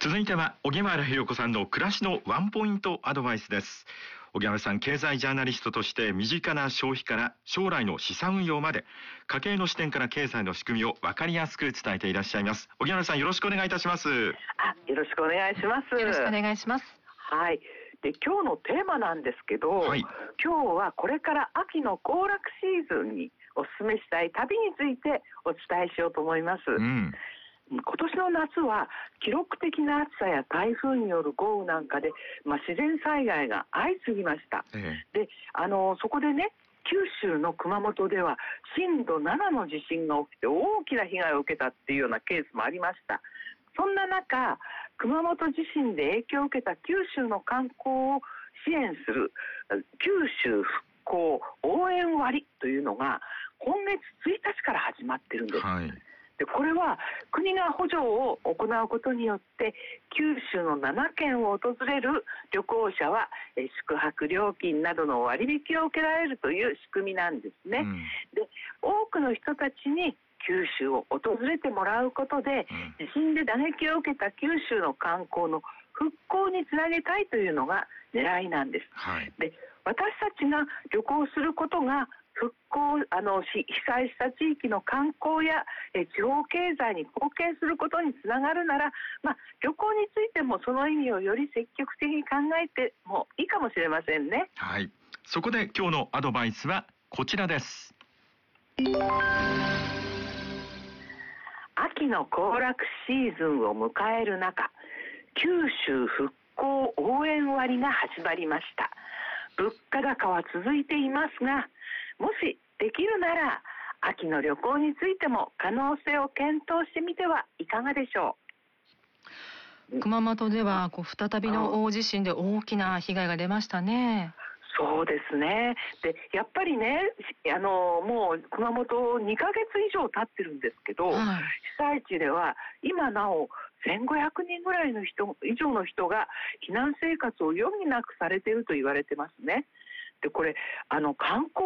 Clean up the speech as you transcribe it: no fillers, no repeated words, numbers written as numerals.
続いては荻原博子さんの暮らしのワンポイントアドバイスです。荻原さん、経済ジャーナリストとして身近な消費から将来の資産運用まで、家計の視点から経済の仕組みを分かりやすく伝えていらっしゃいます。荻原さん、よろしくお願いいたします。 よろしくお願いします。 よろしくお願いします。 はい。で、今日のテーマなんですけど、今日はこれから秋の行楽シーズンにお勧めしたい旅についてお伝えしようと思います。今年の夏は記録的な暑さや台風による豪雨なんかで、自然災害が相次ぎました。で、そこでね、九州の熊本では震度7の地震が起きて大きな被害を受けたっていうようなケースもありました。そんな中、熊本地震で影響を受けた九州の観光を支援する九州復興応援割というのが今月1日から始まってるんです。で、これは国が補助を行うことによって九州の7県を訪れる旅行者は宿泊料金などの割引を受けられるという仕組みなんですね。で、多くの人たちに九州を訪れてもらうことで、地震で打撃を受けた九州の観光の復興につなげたいというのが狙いなんです。で、私たちが旅行することが復興、被災した地域の観光や地方経済に貢献することにつながるなら、旅行についてもその意味をより積極的に考えてもいいかもしれませんね。 そこで今日のアドバイスはこちらです。 秋の行楽シーズンを迎える中、九州復興応援割が始まりました。物価高は続いていますが、もしできるなら秋の旅行についても可能性を検討してみてはいかがでしょう。熊本では再びの大地震で大きな被害が出ましたね。 そうですね。で、やっぱりね、もう熊本2ヶ月以上経ってるんですけど、被災地では今なお1500人ぐらいの以上の人が避難生活を余儀なくされていると言われてますね。で、これ観光